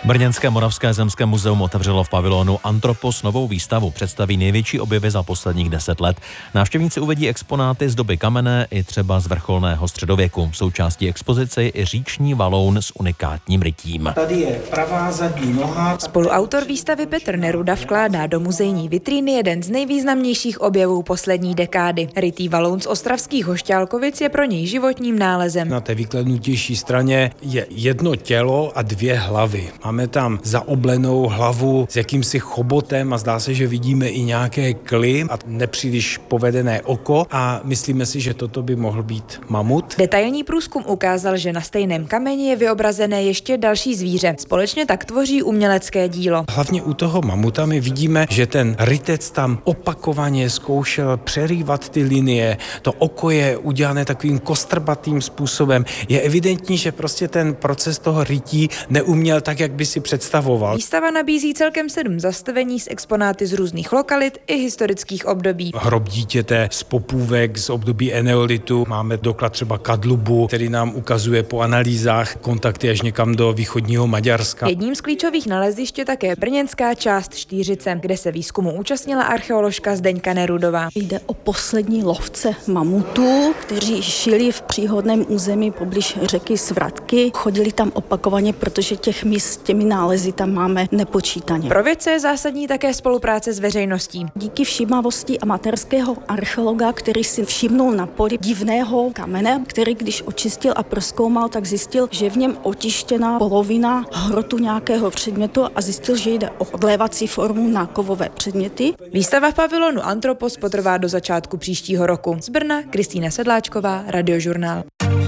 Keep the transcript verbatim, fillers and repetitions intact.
Brněnské Moravské zemské muzeum otevřelo v pavilonu Antropos novou výstavu. Představí největší objevy za posledních deset let. Návštěvníci uvidí exponáty z doby kamenné i třeba z vrcholného středověku. Součástí expozice je i říční valoun s unikátním rytím. Tady je pravá zadní noha. Spoluautor výstavy Petr Neruda vkládá do muzejní vitríny jeden z nejvýznamnějších objevů poslední dekády. Rytý valoun z ostravských Hošťálkovic je pro něj životním nálezem. Na té vykladnutější straně je jedno tělo a dvě hlavy. Máme tam zaoblenou hlavu s jakýmsi chobotem a zdá se, že vidíme i nějaké kly a nepříliš povedené oko a myslíme si, že toto by mohl být mamut. Detailní průzkum ukázal, že na stejném kameni je vyobrazené ještě další zvíře. Společně tak tvoří umělecké dílo. Hlavně u toho mamuta my vidíme, že ten rytec tam opakovaně zkoušel přerývat ty linie. To oko je udělané takovým kostrbatým způsobem. Je evidentní, že prostě ten proces toho rytí neuměl tak, jak by si představoval. Výstava nabízí celkem sedm zastavení s exponáty z různých lokalit i historických období. Hrob dítěte z popůvek z období eneolitu. Máme doklad třeba kadlubu, který nám ukazuje po analýzách kontakty až někam do východního Maďarska. Jedním z klíčových nalezišť je také brněnská část Štýřice, kde se výzkumu účastnila archeoložka Zdeňka Nerudová. Jde o poslední lovce mamutů, kteří žili v příhodném území poblíž řeky Svratky. Chodili tam opakovaně, protože těch míst s těmi nálezy tam máme nepočítaně. Pro vědce je zásadní také spolupráce s veřejností. Díky všímavosti amatérského archeologa, který si všimnul na poli divného kamene, který když očistil a prozkoumal, tak zjistil, že v něm otištěná polovina hrotu nějakého předmětu a zjistil, že jde o odlévací formu na kovové předměty. Výstava v pavilonu Antropos potrvá do začátku příštího roku. Z Brna Kristýna Sedláčková, Radiožurnál.